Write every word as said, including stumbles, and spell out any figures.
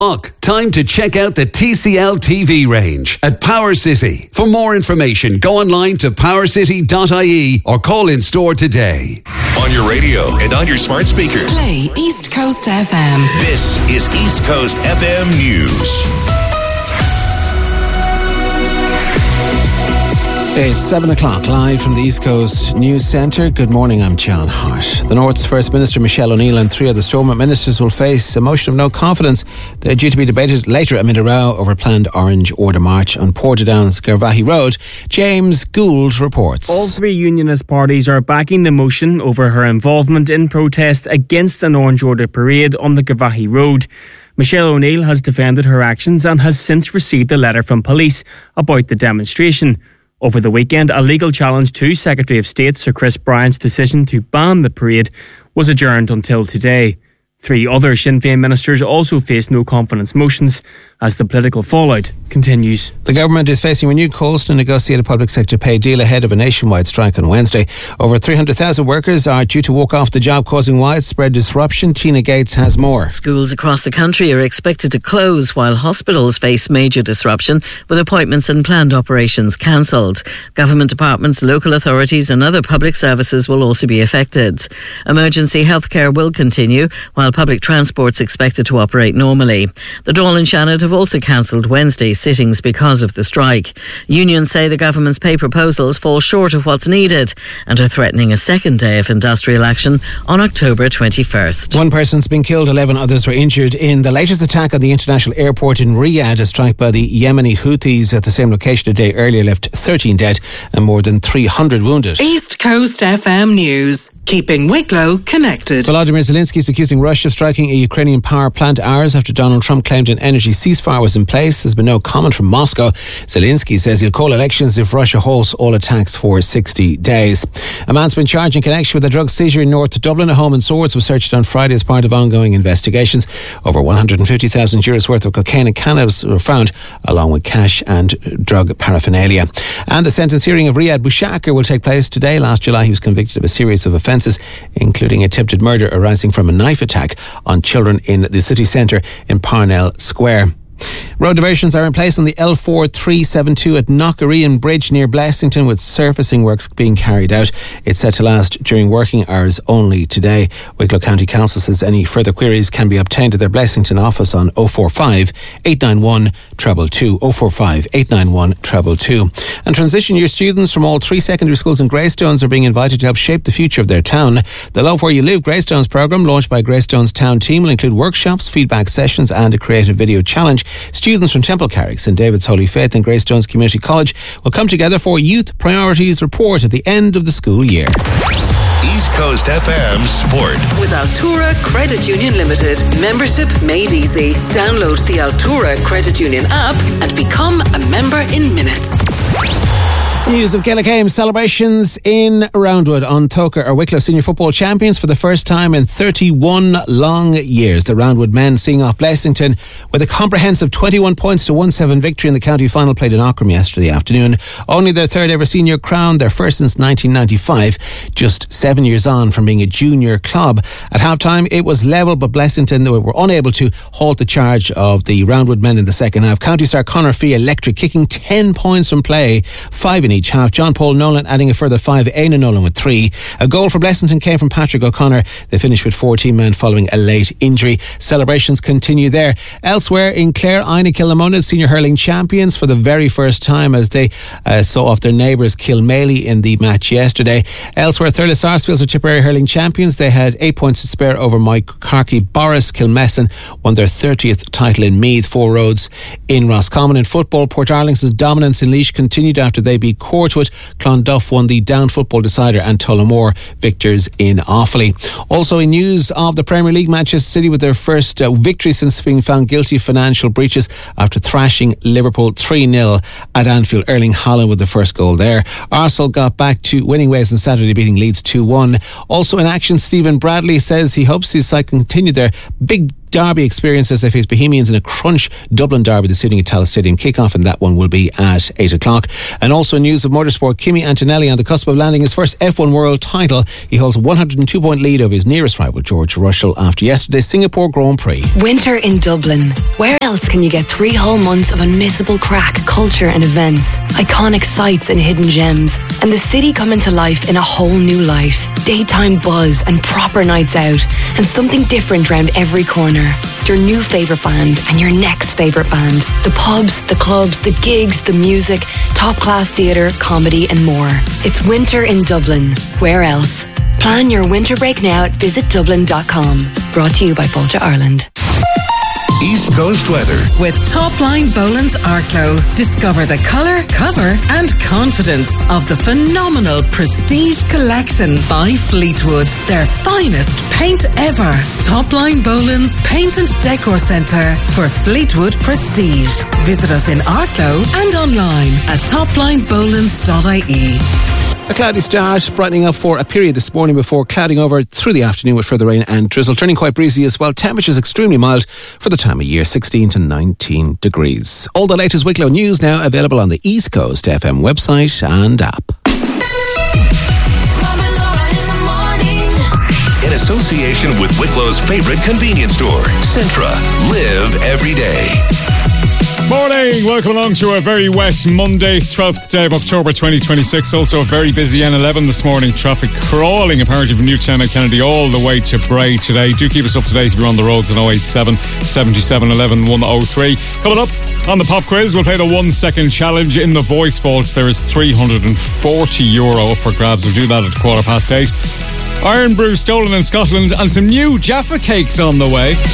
Look, time to check out the T C L T V range at Power City. For more information, go online to power city dot I E or call in store today. On your radio and on your smart speaker. Play East Coast F M. This is East Coast F M News. It's seven o'clock, live from the East Coast News Centre. Good morning, I'm John Hart. The North's First Minister Michelle O'Neill and three other Stormont ministers will face a motion of no confidence. They're due to be debated later amid a row over a planned Orange Order march on Portadown's Garvaghey Road. James Gould reports. All three unionist parties are backing the motion over her involvement in protest against an Orange Order parade on the Garvaghey Road. Michelle O'Neill has defended her actions and has since received a letter from police about the demonstration. Over the weekend, a legal challenge to Secretary of State Sir Chris Bryant's decision to ban the parade was adjourned until today. Three other Sinn Féin ministers also face no confidence motions as the political fallout continues. The government is facing renewed calls to negotiate a public sector pay deal ahead of a nationwide strike on Wednesday. Over three hundred thousand workers are due to walk off the job, causing widespread disruption. Tina Gates has more. Schools across the country are expected to close while hospitals face major disruption, with appointments and planned operations cancelled. Government departments, local authorities and other public services will also be affected. Emergency healthcare will continue, while public transport's expected to operate normally. The Dáil and Shannon have also cancelled Wednesday's sittings because of the strike. Unions say the government's pay proposals fall short of what's needed and are threatening a second day of industrial action on October twenty-first. One person's been killed, eleven others were injured in the latest attack on the international airport in Riyadh. A strike by the Yemeni Houthis at the same location a day earlier left thirteen dead and more than three hundred wounded. East Coast F M News. Keeping Wicklow connected. Volodymyr Zelensky is accusing Russia of striking a Ukrainian power plant hours after Donald Trump claimed an energy ceasefire was in place. There's been no comment from Moscow. Zelensky says he'll call elections if Russia halts all attacks for sixty days. A man's been charged in connection with a drug seizure in North Dublin. A home in Swords was searched on Friday as part of ongoing investigations. Over one hundred fifty thousand euros worth of cocaine and cannabis were found, along with cash and drug paraphernalia. And the sentence hearing of Riyad Boushakar will take place today. Last July he was convicted of a series of offences, including attempted murder arising from a knife attack on children in the city centre in Parnell Square. Road diversions are in place on the L four three seven two at Knockarean Bridge near Blessington, with surfacing works being carried out. It's set to last during working hours only today. Wicklow County Council says any further queries can be obtained at their Blessington office on oh four five, eight nine one, two two two, oh four five, eight nine one, two two two. And transition year students from all three secondary schools in Greystones are being invited to help shape the future of their town. The Love Where You Live Greystones programme, launched by Greystones Town Team, will include workshops, feedback sessions and a creative video challenge. Students from Temple Carrick, St David's Holy Faith and Greystones Community College will come together for a Youth Priorities Report at the end of the school year. East Coast F M Sport. With Altura Credit Union Limited. Membership made easy. Download the Altura Credit Union app and become a member in minutes. News of Gaelic Games celebrations in Roundwood. On Toker are Wicklow senior football champions for the first time in thirty-one long years. The Roundwood men seeing off Blessington with a comprehensive twenty-one points to one seven victory in the county final played in Aughrim yesterday afternoon. Only their third ever senior crown, their first since nineteen ninety-five, just seven years on from being a junior club. At half-time it was level, but Blessington were unable to halt the charge of the Roundwood men in the second half. County star Conor Fee electric, kicking ten points from play, five in each half. John Paul Nolan adding a further five, Éanna Nolan with three. A goal for Blessington came from Patrick O'Connor. They finished with fourteen men following a late injury. Celebrations continue there. Elsewhere in Clare, Ina Kilnamunagh, senior hurling champions for the very first time as they uh, saw off their neighbours Kilmaley in the match yesterday. Elsewhere, Thurles Sarsfields are Tipperary hurling champions. They had eight points to spare over Mike Carkey. Boris Kilmessan won their thirtieth title in Meath. Four Roads in Roscommon. In football, Portarling's dominance in Laois continued after they beat Courtwood. Clonduff won the Down football decider and Tullamore victors in Offaly. Also in news of the Premier League, Manchester City with their first uh, victory since being found guilty of financial breaches after thrashing Liverpool three nil at Anfield. Erling Haaland with the first goal there. Arsenal got back to winning ways on Saturday, beating Leeds two one. Also in action, Stephen Bradley says he hopes his side continue their big Derby experience as they face Bohemians in a crunch Dublin derby this evening at Tallaght Stadium. Kick-off and that one will be at eight o'clock. And also in news of motorsport, Kimi Antonelli on the cusp of landing his first F one World title. He holds a one hundred two point lead over his nearest rival, George Russell, after yesterday's Singapore Grand Prix. Winter in Dublin. Where else can you get three whole months of unmissable crack, culture and events, iconic sights and hidden gems, and the city coming to life in a whole new light? Daytime buzz and proper nights out, and something different round every corner. Your new favourite band and your next favourite band. The pubs, the clubs, the gigs, the music, top class theatre, comedy and more. It's winter in Dublin. Where else? Plan your winter break now at visit dublin dot com. Brought to you by Volta Ireland. East Coast weather. With Topline Boland's Arklow. Discover the colour, cover and confidence of the phenomenal Prestige Collection by Fleetwood. Their finest paint ever. Topline Boland's Paint and Decor Centre for Fleetwood Prestige. Visit us in Arklow and online at topline bolands dot I E. A cloudy start, brightening up for a period this morning before clouding over through the afternoon with further rain and drizzle, turning quite breezy as well. Temperatures extremely mild for the time of year, sixteen to nineteen degrees. All the latest Wicklow news now available on the East Coast F M website and app. In association with Wicklow's favorite convenience store, Centra. Live every day. Morning, welcome along to a very wet Monday, twelfth day of October twenty twenty-six. Also a very busy N eleven this morning. Traffic crawling apparently from Newtown and Kennedy all the way to Bray today. Do keep us up to date if you're on the roads on oh eight seven, seventy-seven, eleven, one oh three. Coming up on the pop quiz, we'll play the one second challenge. In the voice vaults, there is three hundred forty euro up for grabs. We'll do that at quarter past eight. Iron Brew stolen in Scotland and some new Jaffa cakes on the way.